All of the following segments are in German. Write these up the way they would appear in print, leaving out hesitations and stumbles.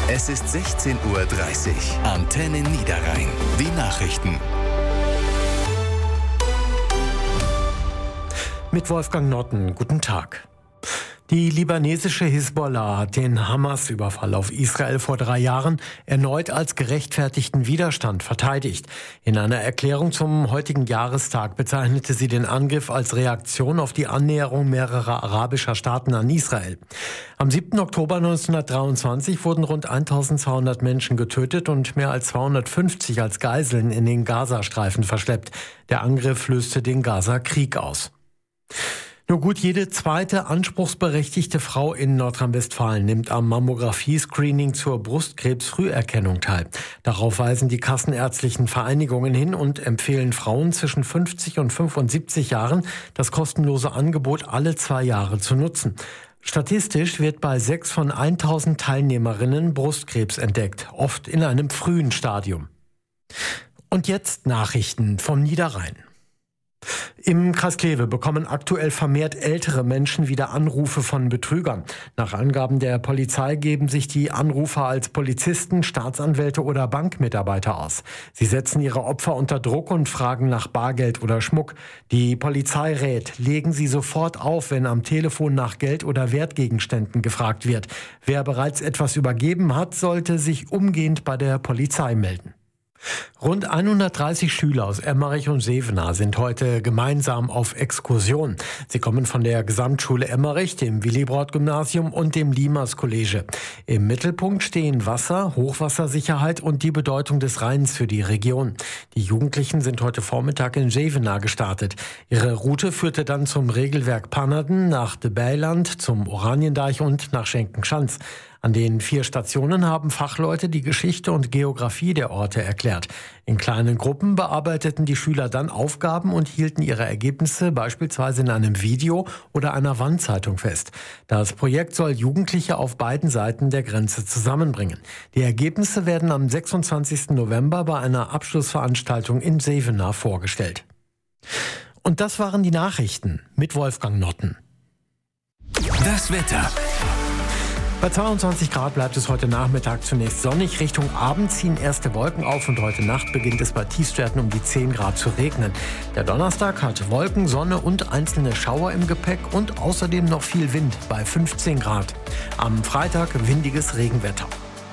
Es ist 16:30 Uhr. Antenne Niederrhein. Die Nachrichten. Mit Wolfgang Notten, guten Tag. Die libanesische Hisbollah hat den Hamas-Überfall auf Israel vor 3 Jahren erneut als gerechtfertigten Widerstand verteidigt. In einer Erklärung zum heutigen Jahrestag bezeichnete sie den Angriff als Reaktion auf die Annäherung mehrerer arabischer Staaten an Israel. Am 7. Oktober 1923 wurden rund 1200 Menschen getötet und mehr als 250 als Geiseln in den Gazastreifen verschleppt. Der Angriff löste den Gaza-Krieg aus. Nur gut jede zweite anspruchsberechtigte Frau in Nordrhein-Westfalen nimmt am Mammographie-Screening zur Brustkrebsfrüherkennung teil. Darauf weisen die kassenärztlichen Vereinigungen hin und empfehlen Frauen zwischen 50 und 75 Jahren, das kostenlose Angebot alle 2 Jahre zu nutzen. Statistisch wird bei 6 von 1000 Teilnehmerinnen Brustkrebs entdeckt, oft in einem frühen Stadium. Und jetzt Nachrichten vom Niederrhein. Im Kreis Kleve bekommen aktuell vermehrt ältere Menschen wieder Anrufe von Betrügern. Nach Angaben der Polizei geben sich die Anrufer als Polizisten, Staatsanwälte oder Bankmitarbeiter aus. Sie setzen ihre Opfer unter Druck und fragen nach Bargeld oder Schmuck. Die Polizei rät, legen Sie sofort auf, wenn am Telefon nach Geld oder Wertgegenständen gefragt wird. Wer bereits etwas übergeben hat, sollte sich umgehend bei der Polizei melden. Rund 130 Schüler aus Emmerich und Sevenaar sind heute gemeinsam auf Exkursion. Sie kommen von der Gesamtschule Emmerich, dem Willibrord-Gymnasium und dem Limas-College. Im Mittelpunkt stehen Wasser, Hochwassersicherheit und die Bedeutung des Rheins für die Region. Die Jugendlichen sind heute Vormittag in Sevenaar gestartet. Ihre Route führte dann zum Regelwerk Pannerden, nach de Bijland, zum Oraniendeich und nach Schenkenschanz. An den 4 Stationen haben Fachleute die Geschichte und Geografie der Orte erklärt. In kleinen Gruppen bearbeiteten die Schüler dann Aufgaben und hielten ihre Ergebnisse beispielsweise in einem Video oder einer Wandzeitung fest. Das Projekt soll Jugendliche auf beiden Seiten der Grenze zusammenbringen. Die Ergebnisse werden am 26. November bei einer Abschlussveranstaltung in Sevenaar vorgestellt. Und das waren die Nachrichten mit Wolfgang Notten. Das Wetter. Bei 22 Grad bleibt es heute Nachmittag zunächst sonnig. Richtung Abend ziehen erste Wolken auf und heute Nacht beginnt es bei Tiefstwerten um die 10 Grad zu regnen. Der Donnerstag hat Wolken, Sonne und einzelne Schauer im Gepäck und außerdem noch viel Wind bei 15 Grad. Am Freitag windiges Regenwetter.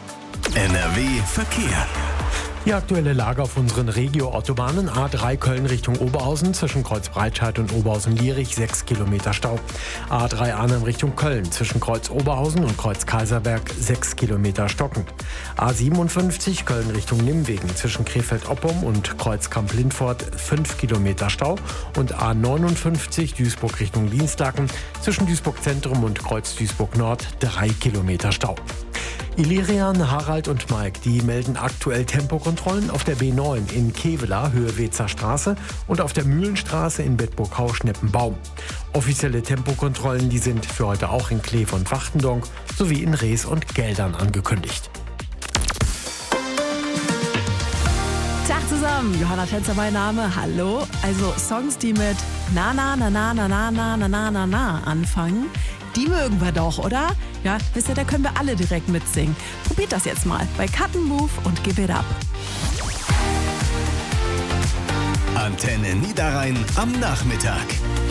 NRW Verkehr. Die aktuelle Lage auf unseren Regio-Autobahnen: A3 Köln Richtung Oberhausen, zwischen Kreuz Breitscheid und Oberhausen-Lierich 6 Kilometer Stau. A3 Arnhem Richtung Köln, zwischen Kreuz Oberhausen und Kreuz Kaiserberg 6 Kilometer stockend. A57 Köln Richtung Nimwegen, zwischen Krefeld-Oppum und Kreuz Kamp-Lindfort 5 Kilometer Stau. Und A59 Duisburg Richtung Dienstlaken, zwischen Duisburg Zentrum und Kreuz Duisburg Nord 3 Kilometer Stau. Illyrian, Harald und Mike, die melden aktuell Tempokontrollen auf der B9 in Kevela, Höhe Wezer Straße, und auf der Mühlenstraße in Bedburg-Hau-Schneppenbaum. Offizielle Tempokontrollen, die sind für heute auch in Kleve und Wachtendonk sowie in Rees und Geldern angekündigt. Tag zusammen, Johanna Tänzer mein Name, hallo. Also Songs, die mit na na na na na na na na na na na anfangen, die mögen wir doch, oder? Ja, wisst ihr, da können wir alle direkt mitsingen. Probiert das jetzt mal bei Cut & Move und Give It Up. Antenne Niederrhein am Nachmittag.